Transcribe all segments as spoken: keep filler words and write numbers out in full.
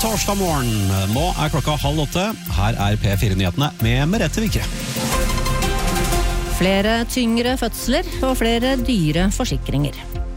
torsdag morgen. Nå er klokka halv åtte. Her er P fire-nyhetene med Merete Vikke. Flere tyngre fødsler og flere dyre forsikringer.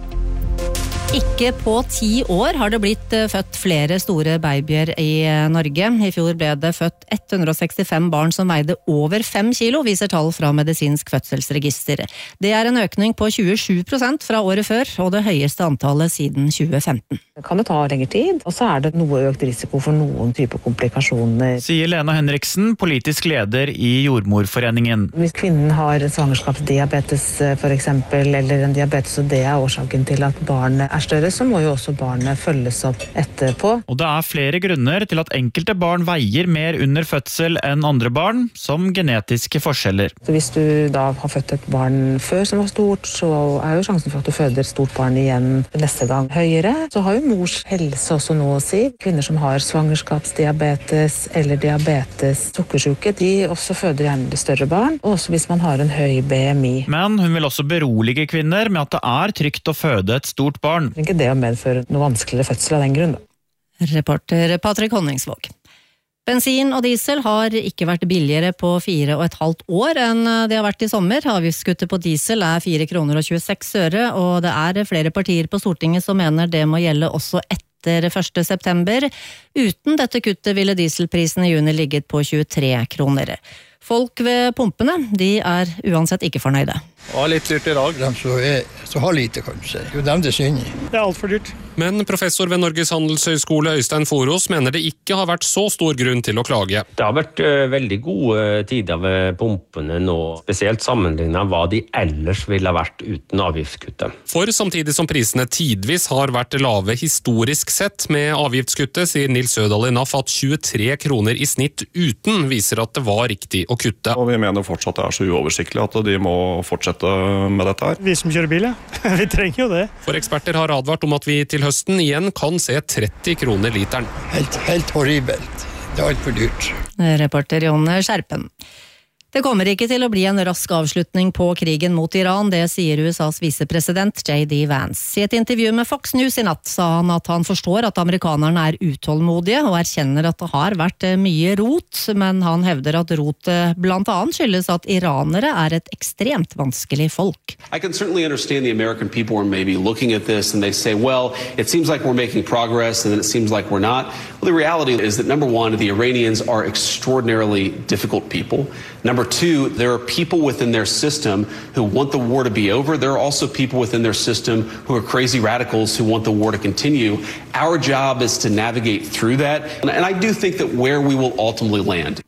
Ikke på ti år har det blitt født flere store babyer i Norge. I fjor ble det født ett hundre sekstifem barn som veide over fem kilo, viser tall fra Medisinsk fødselsregister. Det er en økning på tjuesju prosent fra året før, og det høyeste antallet siden tjue femten. Det kan det ta lengre tid, og så er det noe økt risiko for noen typer komplikasjoner. Sier Lena Henriksen, politisk leder i Jordmorforeningen. Hvis kvinnen har svangerskapsdiabetes for eksempel, eller en diabetes, og det er årsaken til at barnet er større, så må jo også barnet følges opp etterpå. Og det er flere grunner til at enkelte barn veier mer under fødsel enn andre barn, som genetiske forskjeller. Så hvis du da har født et barn før som var stort, så er jo sjansen for at du føder et stort barn igjen neste gang høyere. Så har jo mors helse også noe å si. Kvinner som har svangerskapsdiabetes eller diabetes, sukkersyke, de også føder gjerne større barn, og også hvis man har en høy B M I. Men hun vil også berolige kvinner med at det er trygt å føde et stort barn. Det er ikke det å medføre noe vanskeligere fødsel av den grunn. Reporter Patrick Honningsvåg. Bensin og diesel har ikke vært billigere på fire og et halvt år enn det har vært i sommer. Avgiftskuttet på diesel er fire kroner og tjueseks øre, og det er flere partier på Stortinget som mener det må gjelde også etter første september. Uten dette kuttet ville dieselprisen i juni ligget på tjuetre kroner. Folk ved pumpene, de er uansett ikke fornøyde. Det var litt dyrt i dag. De som, er, som har lite, kanskje. Jo, dem det synd i. Det er alt for dyrt. Men professor ved Norges handelshøyskole Øystein Foros mener det ikke har vært så stor grunn til å klage. Det har vært uh, veldig gode tider ved pumpene nå, spesielt sammenlignet hva de ellers ville vært uten avgiftskuttet. For samtidig som prisene tidvis har vært lave historisk sett med avgiftskuttet, sier Nils Sødal i N A F at tjuetre kroner i snitt uten viser at det var riktig å kutte. Og vi mener fortsatt det er så uoversiktlig at de må fortsette med dette her. Vi som kjører bil, ja. Vi trenger jo det. For eksperter har advart om at vi til høsten igjen kan se tretti kroner literen. Helt, helt horribelt. Det er alt for dyrt. Reporter Jon Skjerpen. Det kommer ikke til å bli en rask avslutning på krigen mot Iran, det sier U S A's visepresident J D Vance. I et intervju med Fox News i natt sa han at han forstår at amerikanerne er utålmodige og erkjenner at det har vært mye rot, men han hevder at rotet blant annet skyldes at iranere er et ekstremt vanskelig folk. I can certainly understand the American people are maybe looking at this and they say, well, it seems like we're making progress and then it seems like we're not. Well, the reality is that number one, the Iranians are extraordinarily difficult people. Number two, there are people within their system who want the war to be over. There are also people within their system who are crazy radicals who want the war to continue. Our job is to navigate through that. And I do think that where we will ultimately land.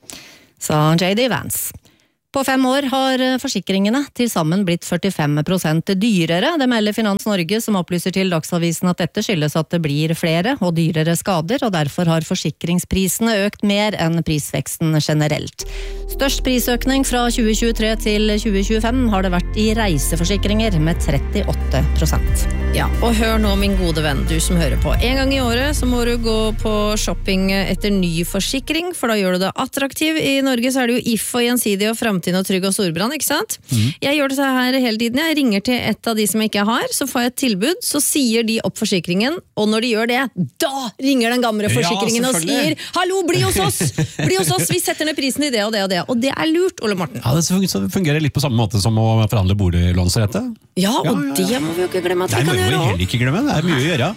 Sa J D Vance. På fem år har forsikringene til sammen blitt førtifem prosent dyrere. Det melder Finans Norge, som opplyser til Dagsavisen at dette skyldes at det blir flere og dyrere skader, og derfor har forsikringsprisene økt mer enn prisveksten generelt. Størst prisøkning fra tjue tjuetre til tjue tjuefem har det vært i reiseforsikringer med trettiåtte prosent. Ja, og hør nå, min gode venn, du som hører på. En gang i året så må du gå på shopping etter ny forsikring, for da gjør du det attraktiv. I Norge så er det jo If og Gjensidig og Framtiden og Trygg og Storbrann, ikke sant? Mm. Jeg gjør dette her hele tiden. Jeg ringer til et av de som jeg ikke har, så får jeg et tilbud, så sier de opp forsikringen, og når de gjør det, da ringer den gamle forsikringen ja, og sier, hallo, bli hos oss! Bli hos oss, vi setter ned prisen i det og det og det. Og det er lurt, Ole Morten. Ja, det fungerer litt på samme måte som å forhandle boliglånsrette. Ja, og ja, ja, ja. Det må vi jo ikke glemme at vi kan gjøre. Det må vi heller ikke glemme, det er mye å gjøre.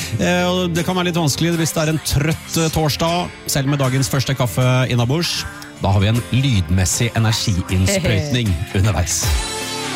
Eh, det kan være litt vanskelig hvis det er en trøtt torsdag, selv med dagens første kaffe innabords. Da har vi en lydmessig energiinnsprøytning underveis.